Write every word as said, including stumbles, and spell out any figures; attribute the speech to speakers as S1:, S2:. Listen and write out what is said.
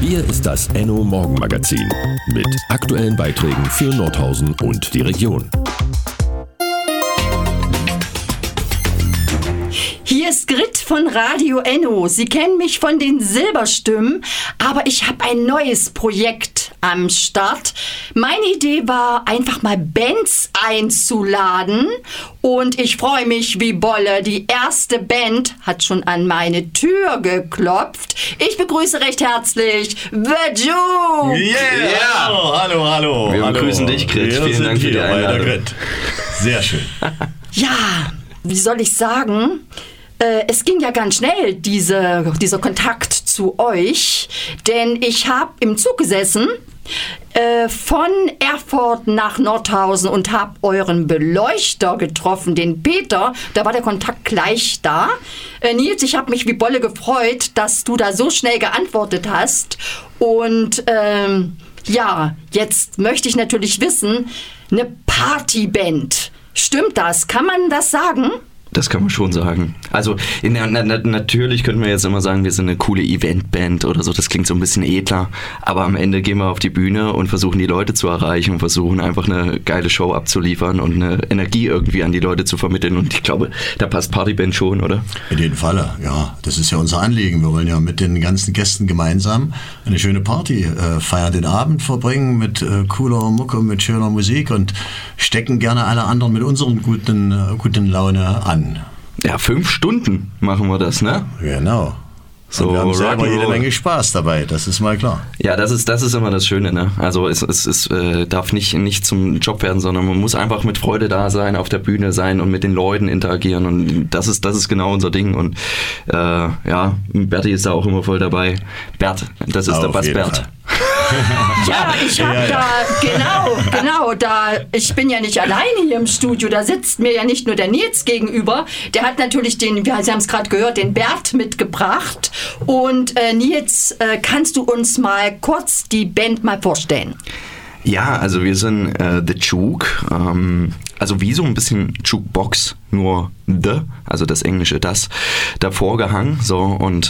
S1: Hier ist das Enno Morgenmagazin mit aktuellen Beiträgen für Nordhausen und die Region.
S2: Hier ist Grit von Radio Enno. Sie kennen mich von den Silberstimmen, aber ich habe ein neues Projekt am Start. Meine Idee war, einfach mal Bands einzuladen und ich freue mich wie Bolle. Die erste Band hat schon an meine Tür geklopft. Ich begrüße recht herzlich The Juke.
S3: Yeah. Ja. Hallo, hallo, hallo.
S4: Wir
S3: hallo.
S4: begrüßen dich, Grit.
S3: Wir
S4: Vielen Dank für die Einladung.
S3: Grit. Sehr schön.
S2: Ja, wie soll ich sagen? Äh, es ging ja ganz schnell, diese, dieser Kontakt zu euch, denn ich habe im Zug gesessen äh, von Erfurt nach Nordhausen und habe euren Beleuchter getroffen, den Peter. Da war der Kontakt gleich da. Äh, Nils, ich habe mich wie Bolle gefreut, dass du da so schnell geantwortet hast. Und ähm, ja, jetzt möchte ich natürlich wissen, eine Partyband, stimmt das? Kann man das sagen?
S4: Das kann man schon sagen. Also in, na, na, natürlich könnten wir jetzt immer sagen, wir sind eine coole Eventband oder so. Das klingt so ein bisschen edler. Aber am Ende gehen wir auf die Bühne und versuchen die Leute zu erreichen und versuchen einfach eine geile Show abzuliefern und eine Energie irgendwie an die Leute zu vermitteln. Und ich glaube, da passt Partyband schon, oder?
S3: In jedem Falle, ja. Das ist ja unser Anliegen. Wir wollen ja mit den ganzen Gästen gemeinsam eine schöne Party äh, feiern, den Abend verbringen mit äh, cooler Mucke, mit schöner Musik und stecken gerne alle anderen mit unseren guten, äh, guten Laune an.
S4: Ja, fünf Stunden machen wir das, ne?
S3: Genau.
S4: So,
S3: und wir haben selber jede
S4: Rock'n'Roll.
S3: Menge Spaß dabei, das ist mal klar.
S4: Ja, das ist, das ist immer das Schöne, ne? Also es, es, es äh, darf nicht, nicht zum Job werden, sondern man muss einfach mit Freude da sein, auf der Bühne sein und mit den Leuten interagieren und das ist, das ist genau unser Ding und äh, ja, Berti ist da auch immer voll dabei. Bert, das ist
S3: Auf
S4: der Bass
S3: jeden
S4: Bert.
S3: Fall.
S2: Ja, ich habe
S3: Ja, ja.
S2: da, genau, genau, da, ich bin ja nicht alleine hier im Studio, da sitzt mir ja nicht nur der Nils gegenüber, der hat natürlich den, wir, Sie haben es gerade gehört, den Bert mitgebracht und äh, Nils, äh, kannst du uns mal kurz die Band mal vorstellen?
S4: Ja, also wir sind äh, The Juke, ähm, also wie so ein bisschen Jukebox, nur The, also das englische Das, davor gehangen, so und